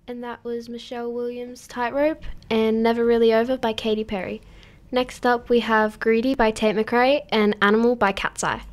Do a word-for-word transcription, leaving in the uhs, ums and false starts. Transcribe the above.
And that was Michelle Williams' Tightrope and Never Really Over by Katy Perry. Next up, we have Greedy by Tate McRae and Animal by Cat's Eye.